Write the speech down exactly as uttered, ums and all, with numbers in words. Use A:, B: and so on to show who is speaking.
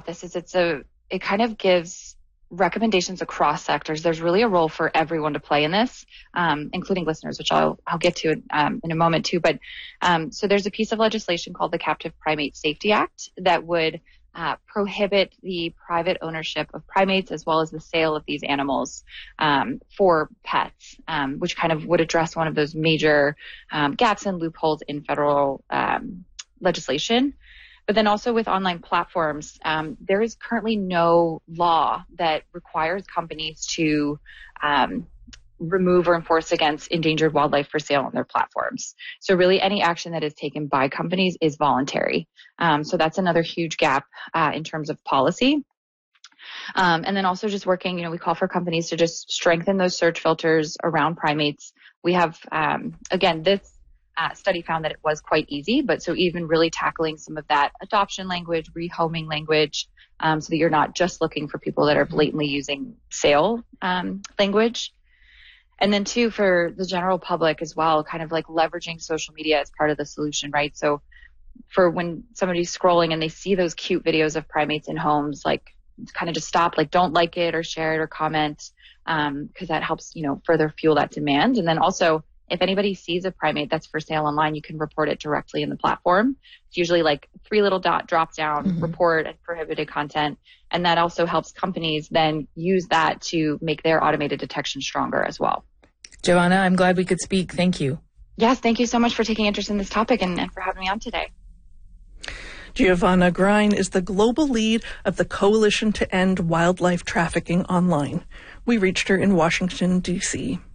A: this is it's a, it kind of gives recommendations across sectors. There's really a role for everyone to play in this, um, including listeners, which I'll, I'll get to um, in a moment too. But um, so there's a piece of legislation called the Captive Primate Safety Act that would uh, prohibit the private ownership of primates as well as the sale of these animals um, for pets, um, which kind of would address one of those major um, gaps and loopholes in federal um, legislation. But then also with online platforms, um, there is currently no law that requires companies to um, remove or enforce against endangered wildlife for sale on their platforms. So really any action that is taken by companies is voluntary. Um, so that's another huge gap uh, in terms of policy. Um, and then also just working, you know, we call for companies to just strengthen those search filters around primates. We have, um, again, this Uh, study found that it was quite easy, but so even really tackling some of that adoption language, rehoming language, um, so that you're not just looking for people that are blatantly using sale um, language. And then two, for the general public as well, kind of like leveraging social media as part of the solution, right? So for when somebody's scrolling and they see those cute videos of primates in homes, like kind of just stop, like don't like it or share it or comment, um, because that helps, you know, further fuel that demand. And then also, if anybody sees a primate that's for sale online, you can report it directly in the platform. It's usually like three little dot drop down, mm-hmm. report and prohibited content. And that also helps companies then use that to make their automated detection stronger as well.
B: Giovanna, I'm glad we could speak. Thank you.
A: Yes, thank you so much for taking interest in this topic and, and for having me on today.
C: Giovanna Grein is the global lead of the Coalition to End Wildlife Trafficking Online. We reached her in Washington, D C